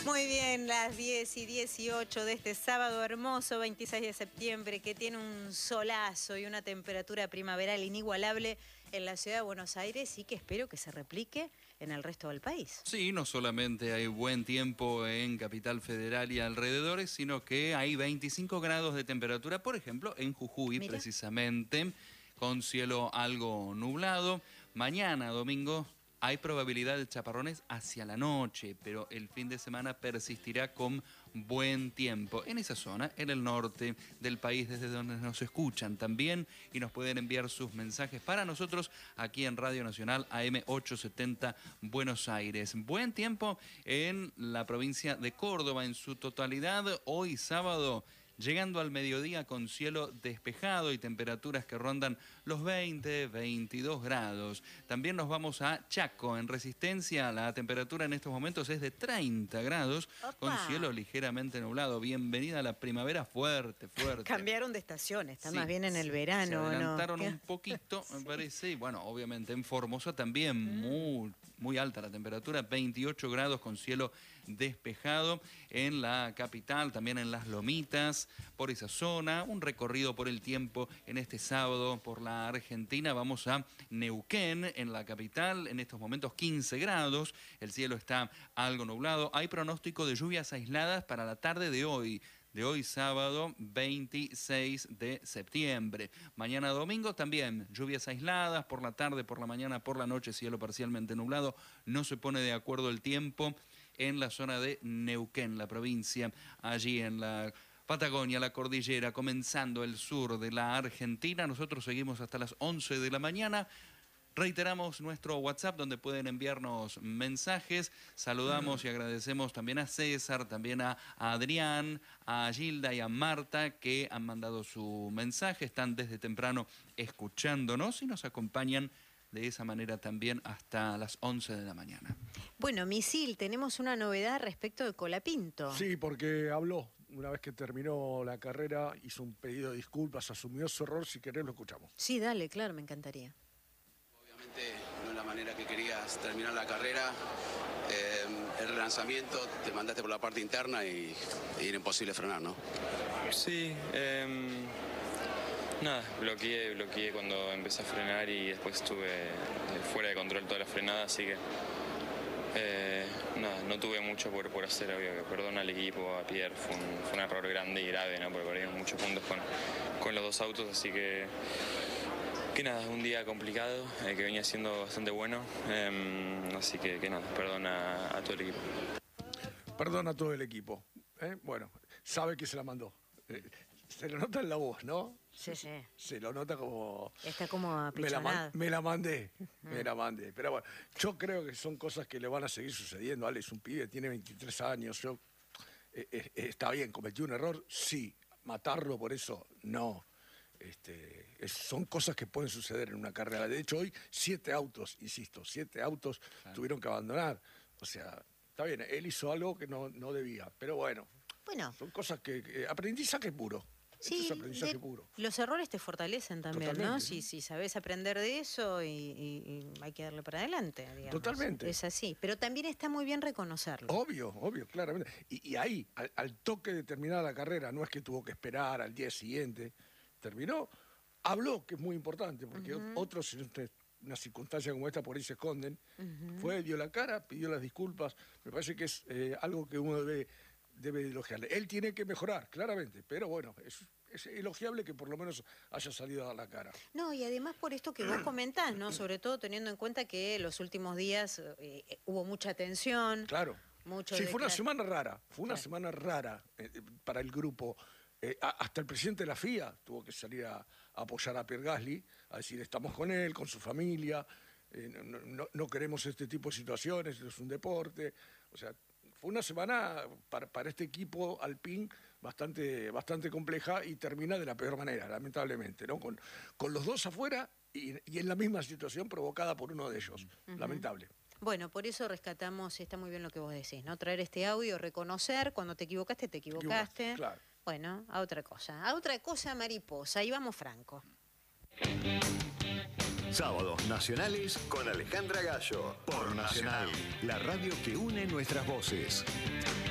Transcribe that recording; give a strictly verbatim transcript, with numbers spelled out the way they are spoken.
Muy bien, las diez y dieciocho de este sábado hermoso, veintiséis de septiembre, que tiene un solazo y una temperatura primaveral inigualable en la ciudad de Buenos Aires y que espero que se replique en el resto del país. Sí, no solamente hay buen tiempo en Capital Federal y alrededores, sino que hay veinticinco grados de temperatura, por ejemplo, en Jujuy, Mira. precisamente, con cielo algo nublado. Mañana, domingo, hay probabilidad de chaparrones hacia la noche, pero el fin de semana persistirá con buen tiempo. En esa zona, en el norte del país, desde donde nos escuchan también y nos pueden enviar sus mensajes para nosotros aquí en Radio Nacional A M ochocientos setenta Buenos Aires. Buen tiempo en la provincia de Córdoba en su totalidad. Hoy sábado, llegando al mediodía con cielo despejado y temperaturas que rondan los veinte, veintidós grados. También nos vamos a Chaco. En Resistencia, la temperatura en estos momentos es de treinta grados, Opa. con cielo ligeramente nublado. Bienvenida a la primavera fuerte, fuerte. Cambiaron de estación, está Sí, más bien en el verano, se adelantaron ¿no? un poquito, me Sí. parece. Y bueno, obviamente en Formosa también Mm. muy, muy alta la temperatura, veintiocho grados con cielo despejado. En la capital, también en Las Lomitas, por esa zona. Un recorrido por el tiempo en este sábado por la Argentina. Vamos a Neuquén, en la capital, en estos momentos quince grados. El cielo está algo nublado. Hay pronóstico de lluvias aisladas para la tarde de hoy. De hoy sábado veintiséis de septiembre. Mañana domingo también lluvias aisladas por la tarde, por la mañana, por la noche, cielo parcialmente nublado. No se pone de acuerdo el tiempo en la zona de Neuquén, la provincia, allí en la Patagonia, la cordillera, comenzando el sur de la Argentina. Nosotros seguimos hasta las once de la mañana. Reiteramos nuestro WhatsApp donde pueden enviarnos mensajes. Saludamos y agradecemos también a César, también a, a Adrián, a Gilda y a Marta que han mandado su mensaje. Están desde temprano escuchándonos y nos acompañan de esa manera también hasta las once de la mañana. Bueno, Misil, tenemos una novedad respecto de Colapinto. Sí, porque habló. Una vez que terminó la carrera, hizo un pedido de disculpas, asumió su error. Si querés, lo escuchamos. Sí, dale, claro, me encantaría. Obviamente no es la manera que querías terminar la carrera. Eh, el relanzamiento, te mandaste por la parte interna y, y era imposible frenar, ¿no? Sí, eh, nada, bloqueé, bloqueé cuando empecé a frenar y después estuve fuera de control toda la frenada, así que eh, nada, no tuve mucho por, por hacer, obvio, que perdona al equipo, a Pierre, fue un, fue un error grande y grave, ¿no? Porque perdimos muchos puntos con, con los dos autos, así que que nada, un día complicado, eh, que venía siendo bastante bueno, eh, así que, que nada, perdona a todo el equipo. Perdona a todo el equipo. ¿eh? Bueno, sabe que se la mandó. Eh, se lo nota en la voz, ¿no? Sí, sí. Se lo nota como... Está como Me la, apichonado. man- me la mandé, me la mandé. Pero bueno, yo creo que son cosas que le van a seguir sucediendo. Ale es un pibe, tiene veintitrés años. Yo, eh, eh, está bien, cometió un error, sí. Matarlo por eso, no. Este, es- son cosas que pueden suceder en una carrera. De hecho, hoy siete autos, insisto, siete autos Claro. tuvieron que abandonar. O sea, está bien, él hizo algo que no, no debía. Pero bueno, Bueno, son cosas que... que- aprendizaje puro. Esto sí, es aprendizaje de- puro. los errores te fortalecen también, ¿no? Totalmente. Si, si sabes aprender de eso y, y- y hay que darle para adelante, digamos. Totalmente. Es así, pero también está muy bien reconocerlo. Obvio, obvio, claramente. Y, y ahí, al, al toque de terminar la carrera, no es que tuvo que esperar al día siguiente, terminó, habló, que es muy importante, porque Ujú. otros en este- una circunstancia como esta por ahí se esconden. Ujú. Fue, dio la cara, pidió las disculpas. Me parece que es eh, algo que uno debe, debe elogiarle. Él tiene que mejorar, claramente, pero bueno, es, es elogiable que por lo menos haya salido a dar la cara. No, y además por esto que vos comentás, ¿no? Sobre todo teniendo en cuenta que los últimos días eh, eh, hubo mucha tensión. Claro. Mucho Sí, fue una declar- semana rara, fue una Claro. semana rara eh, eh, para el grupo. Eh, a- hasta el presidente de la F I A tuvo que salir a, a apoyar a Pierre Gasly, a decir estamos con él, con su familia, eh, no, no- no queremos este tipo de situaciones, es un deporte. O sea, fue una semana para, para este equipo Alpine bastante, bastante compleja y termina de la peor manera, lamentablemente, ¿no? Con, con los dos afuera y, y en la misma situación provocada por uno de ellos. Lamentable. Bueno, por eso rescatamos, está muy bien lo que vos decís, ¿no? Traer este audio, reconocer, cuando te equivocaste, te equivocaste. Claro. Bueno, a otra cosa. A otra cosa, mariposa. Ahí vamos, Franco. Sábados nacionales con Alejandra Gallo. Por Nacional, la radio que une nuestras voces.